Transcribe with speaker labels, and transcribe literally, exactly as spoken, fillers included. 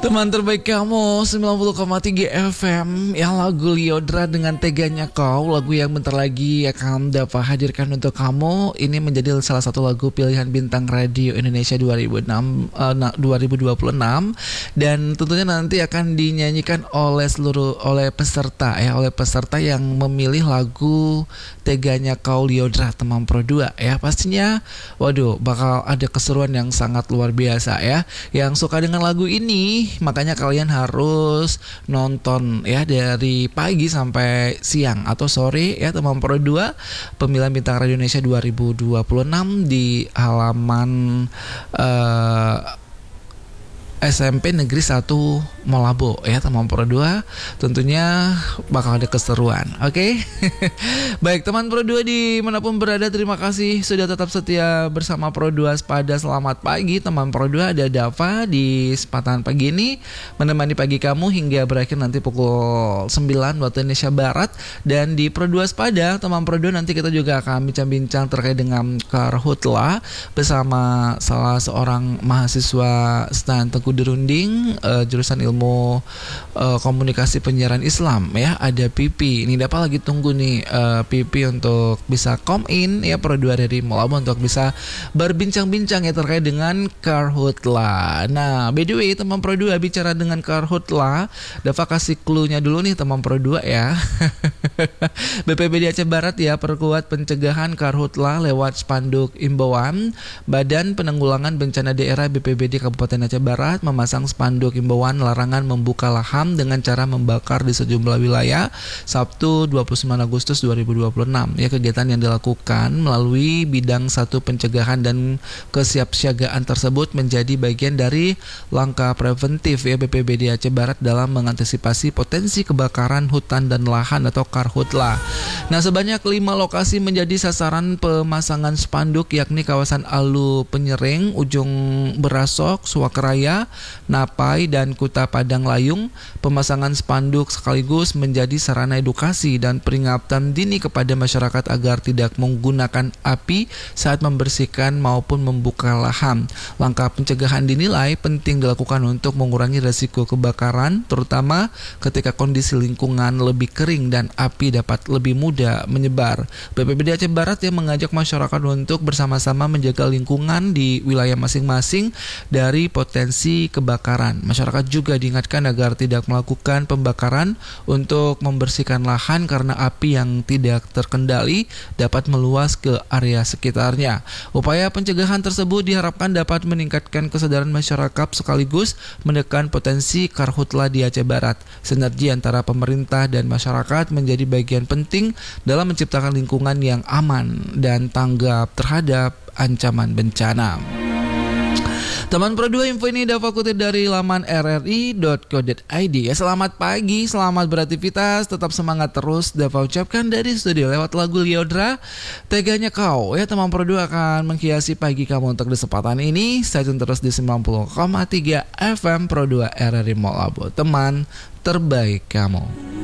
Speaker 1: Teman terbaik kamu sembilan puluh koma tiga F M. Ya, lagu Lyodra dengan Teganya Kau, lagu yang bentar lagi akan dapat hadirkan untuk kamu. Ini menjadi salah satu lagu pilihan Bintang Radio Indonesia dua ribu enam, uh, dua ribu dua puluh enam. Dan tentunya nanti akan dinyanyikan oleh seluruh oleh peserta ya, oleh peserta yang memilih lagu Teganya Kau Lyodra teman Pro dua ya. Pastinya waduh bakal ada keseruan yang sangat luar biasa ya. Yang suka dengan lagu ini, makanya kalian harus nonton ya dari pagi sampai siang atau sore ya teman Pro dua pemilihan Bintang Radio Indonesia dua ribu dua puluh enam di halaman uh, S M P Negeri satu Molabo ya teman Pro dua. Tentunya bakal ada keseruan. Oke okay? Baik teman Pro dua dimanapun berada, terima kasih sudah tetap setia bersama Pro dua Sepada. Selamat pagi teman Pro dua. Ada Dava di kesempatan pagi ini menemani pagi kamu hingga berakhir nanti pukul sembilan waktu Indonesia Barat. Dan di Pro dua Sepada teman Pro dua nanti kita juga akan bincang-bincang terkait dengan Karhutla bersama salah seorang mahasiswa Stan Teguh Dirunding, uh, jurusan ilmu uh, komunikasi penyiaran Islam ya. Ada Pipi. Ini dapat lagi tunggu nih uh, Pipi untuk bisa come in ya Pro dua dari Molabo untuk bisa berbincang-bincang ya terkait dengan Karhutla. Nah, by the way teman Pro dua bicara dengan Karhutla, Dava kasih clue-nya dulu nih teman Pro dua ya. B P B D Aceh Barat ya perkuat pencegahan Karhutla lewat spanduk imbauan. Badan Penanggulangan Bencana Daerah B P B D Kabupaten Aceh Barat memasang spanduk imbauan larangan membuka lahan dengan cara membakar di sejumlah wilayah Sabtu dua puluh sembilan Agustus dua ribu dua puluh enam. Ya, kegiatan yang dilakukan melalui bidang satu pencegahan dan kesiapsiagaan tersebut menjadi bagian dari langkah preventif ya B P B D Aceh Barat dalam mengantisipasi potensi kebakaran hutan dan lahan atau Karhutla. Nah, sebanyak lima lokasi menjadi sasaran pemasangan spanduk, yakni kawasan Alu Penyereng, Ujung Berasok, Suwakeraya, Napai, dan Kuta Padang Layung. Pemasangan spanduk sekaligus menjadi sarana edukasi dan peringatan dini kepada masyarakat agar tidak menggunakan api saat membersihkan maupun membuka lahan. Langkah pencegahan dinilai penting dilakukan untuk mengurangi risiko kebakaran, terutama ketika kondisi lingkungan lebih kering dan api dapat lebih mudah menyebar. B P B D Aceh Barat yang mengajak masyarakat untuk bersama-sama menjaga lingkungan di wilayah masing-masing dari potensi kebakaran. Masyarakat juga diingatkan agar tidak melakukan pembakaran untuk membersihkan lahan karena api yang tidak terkendali dapat meluas ke area sekitarnya. Upaya pencegahan tersebut diharapkan dapat meningkatkan kesadaran masyarakat sekaligus menekan potensi Karhutla di Aceh Barat. Sinergi antara pemerintah dan masyarakat menjadi bagian penting dalam menciptakan lingkungan yang aman dan tanggap terhadap ancaman bencana. Teman Pro dua, info ini Dava kutip dari laman r r i dot co dot i d. Ya, selamat pagi, selamat beraktivitas, tetap semangat terus. Dava ucapkan dari studio lewat lagu Lyodra Teganya Kau. Ya, teman Pro dua akan menghiasi pagi kamu untuk kesempatan ini. Stay tune terus di sembilan puluh koma tiga F M Pro dua R R I Molabo, teman terbaik kamu.